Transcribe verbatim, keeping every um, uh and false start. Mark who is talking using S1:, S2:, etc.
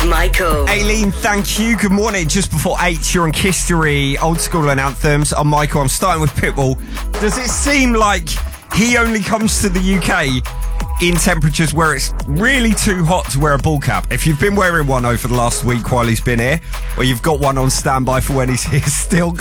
S1: Michael.
S2: Aileen, thank you. Good morning. Just before eight, you're on History, old school and anthems. I'm Michael. I'm starting with Pitbull. Does it seem like he only comes to the U K in temperatures where it's really too hot to wear a ball cap? If you've been wearing one over the last week while he's been here, or you've got one on standby for when he's here still,